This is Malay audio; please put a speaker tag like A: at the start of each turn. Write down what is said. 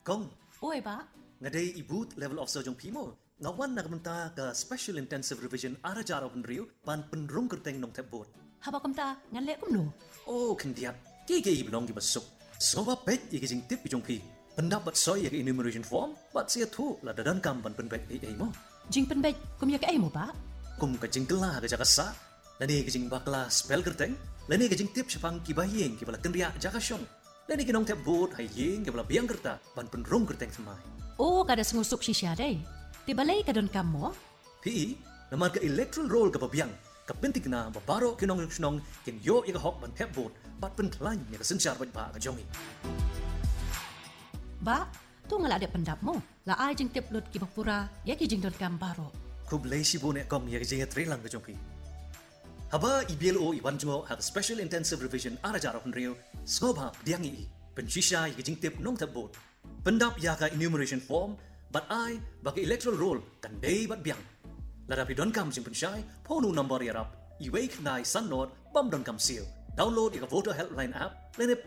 A: kong.
B: Oi ba?
A: Ngaday ibut level of sojong pimo. Ngawan nagamenta ka special intensive revision arajar of Rio pan penrung kerteng nong tebot.
B: Haba kamta nganle kumno.
A: Oh kendiat. Kike iblong di basuk. Soba pet igijing tip ijong pi. Pendapat soy ig enumeration form bat sia tu la dadan kam pan penbet ai mo.
B: Jing penbej kum yak ai mo ba?
A: Kum ka jingkela ka jakasa. Lani ka jing bakla spell kerteng. Lani ka jing tip syapang kibayeng ki bala kendria jakasyon. Lani kinong tebot hayeng ki bala biang kerta pan penrung kerteng semai.
B: Oh, kada sengusuk sisya day. Di balay ka don kamo?
A: Pi, naman ka electoral roll ka babiang. Kapintig na babaro kinong kin yo ika hok ban tebot bat penklain ni ka sensyar ba ka jongi.
B: Ba, tu ngala ada pendap mo. La ai jing tip lut ki bapura, ya ki jing don kam baro.
A: Kublay si bone kom ya jing trilang ka jongi. Haba IBLO iwan jungo have special intensive revision arajar of Rio. Skoba diangi pensisya ya jing tip nong tebot. Pendap ya ka enumeration form but I bagi electoral roll kan day bat biang. Ladapi don kam jing pensay ponu number yarap. Iwake nai sun nod bam don kam seal. Download ika voter helpline app. Lene